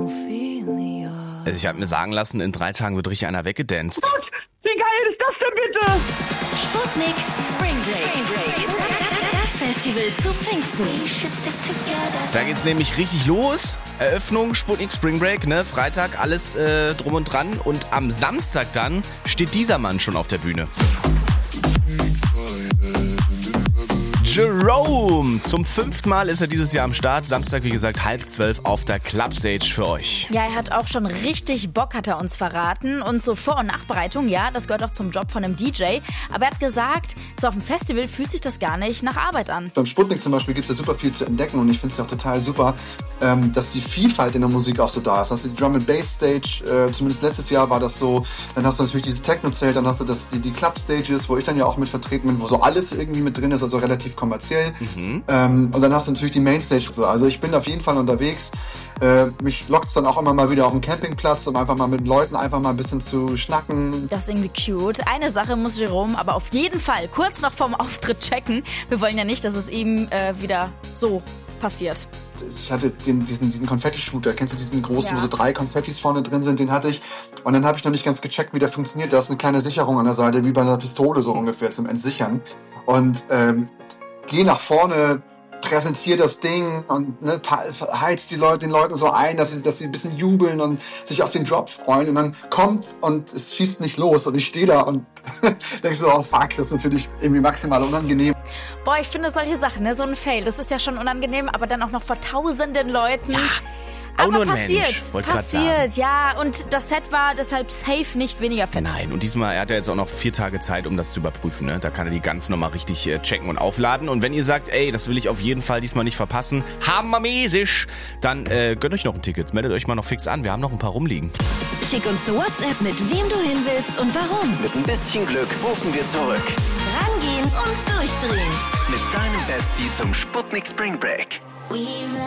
Also ich habe mir sagen lassen, in 3 Tagen wird richtig einer weggedanced. Gott, wie geil ist das denn bitte? Sputnik Spring Break. Das Festival zu Pfingsten. Da geht's nämlich richtig los. Eröffnung, Sputnik Spring Break, ne? Freitag, alles drum und dran. Und am Samstag dann steht dieser Mann schon auf der Bühne. Jerome! Zum 5. Mal ist er dieses Jahr am Start. Samstag, wie gesagt, 11:30 auf der Clubstage für euch. Ja, er hat auch schon richtig Bock, hat er uns verraten. Und so Vor- und Nachbereitung, ja, das gehört auch zum Job von einem DJ. Aber er hat gesagt, so auf dem Festival fühlt sich das gar nicht nach Arbeit an. Beim Sputnik zum Beispiel gibt es ja super viel zu entdecken und ich finde es ja auch total super, dass die Vielfalt in der Musik auch so da ist. Also die Drum and Bass Stage, zumindest letztes Jahr war das so. Dann hast du natürlich dieses Techno-Zelt, dann hast du die Club Stages, wo ich dann ja auch mit vertreten bin, wo so alles irgendwie mit drin ist, also relativ kommerziell. Und dann hast du natürlich die Mainstage. Also ich bin auf jeden Fall unterwegs. Mich lockt es dann auch immer mal wieder auf dem Campingplatz, um einfach mal mit Leuten einfach mal ein bisschen zu schnacken. Das ist irgendwie cute. Eine Sache muss Jerome aber auf jeden Fall kurz noch vorm Auftritt checken. Wir wollen ja nicht, dass es ihm wieder so passiert. Ich hatte diesen Konfetti-Shooter, kennst du diesen großen, Ja. wo so 3 Konfettis vorne drin sind, den hatte ich. Und dann habe ich noch nicht ganz gecheckt, wie der funktioniert. Da ist eine kleine Sicherung an der Seite, wie bei einer Pistole so ungefähr zum Entsichern. Und geh nach vorne, präsentiere das Ding und ne, heizt den Leuten so ein, dass sie ein bisschen jubeln und sich auf den Drop freuen. Und dann kommt und es schießt nicht los und ich stehe da und denke so, oh fuck, das ist natürlich irgendwie maximal unangenehm. Boah, ich finde solche Sachen, ne, so ein Fail, das ist ja schon unangenehm, aber dann auch noch vor tausenden Leuten. Ja. Auch Aber nur ein passiert, Mensch, wollte gerade sagen. ja. Und das Set war deshalb safe nicht weniger fett. Nein, und diesmal, er hat ja jetzt auch noch 4 Tage Zeit, um das zu überprüfen. Ne? Da kann er die ganz nochmal richtig checken und aufladen. Und wenn ihr sagt, ey, das will ich auf jeden Fall diesmal nicht verpassen, hammermäßig, dann gönnt euch noch ein Ticket. Meldet euch mal noch fix an, wir haben noch ein paar rumliegen. Schick uns eine WhatsApp mit wem du hin willst und warum. Mit ein bisschen Glück rufen wir zurück. Rangehen und durchdrehen. Mit deinem Bestie zum Sputnik Spring Break.